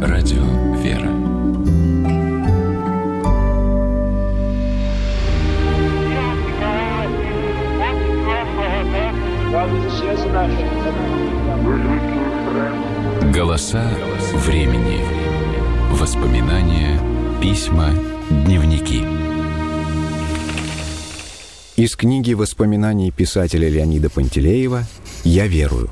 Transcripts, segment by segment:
Радио «Вера». Голоса времени. Воспоминания, письма, дневники. Из книги воспоминаний писателя Леонида Пантелеева «Я верую».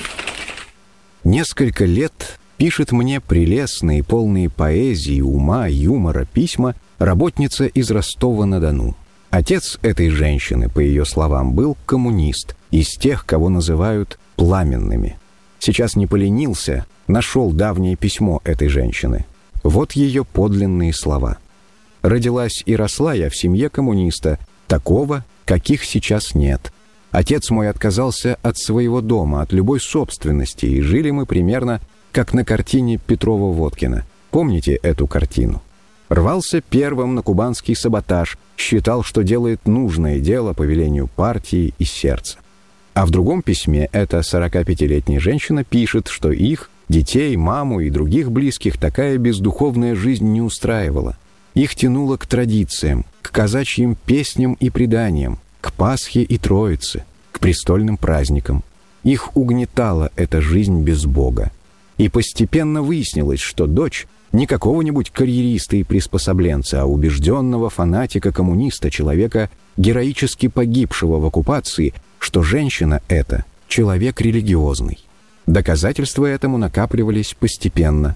Несколько лет пишет мне прелестные, полные поэзии, ума, юмора письма работница из Ростова-на-Дону. Отец этой женщины, по ее словам, был коммунист, из тех, кого называют пламенными. Сейчас не поленился, нашел давнее письмо этой женщины. Вот ее подлинные слова. «Родилась и росла я в семье коммуниста, такого, каких сейчас нет. Отец мой отказался от своего дома, от любой собственности, и жили мы примерно как на картине Петрова-Водкина. Помните эту картину? Рвался первым на кубанский саботаж, считал, что делает нужное дело по велению партии и сердца». А в другом письме эта 45-летняя женщина пишет, что их, детей, маму и других близких такая бездуховная жизнь не устраивала. Их тянуло к традициям, к казачьим песням и преданиям, к Пасхе и Троице, к престольным праздникам. Их угнетала эта жизнь без Бога. И постепенно выяснилось, что дочь не какого-нибудь карьериста и приспособленца, а убежденного фанатика-коммуниста, человека, героически погибшего в оккупации, что женщина эта — человек религиозный. Доказательства этому накапливались постепенно.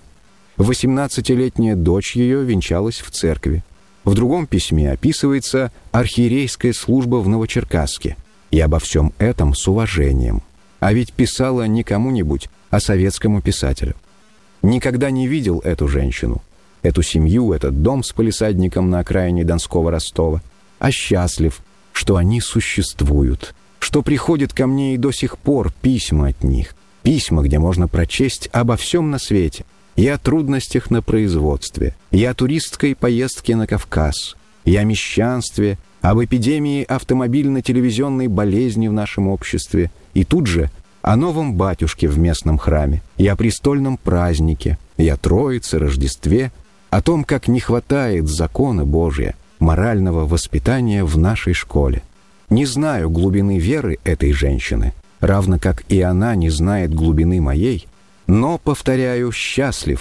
18-летняя дочь ее венчалась в церкви. В другом письме описывается архиерейская служба в Новочеркасске. И обо всем этом с уважением. А ведь писала не кому-нибудь, а советскому писателю. Никогда не видел эту женщину, эту семью, этот дом с палисадником на окраине Донского Ростова, а счастлив, что они существуют, что приходят ко мне и до сих пор письма от них, письма, где можно прочесть обо всем на свете, и о трудностях на производстве, и о туристской поездке на Кавказ, и о мещанстве, об эпидемии автомобильно-телевизионной болезни в нашем обществе, и тут же о новом батюшке в местном храме, и о престольном празднике, и о Троице, Рождестве, о том, как не хватает закона Божия, морального воспитания в нашей школе. Не знаю глубины веры этой женщины, равно как и она не знает глубины моей, но, повторяю, счастлив,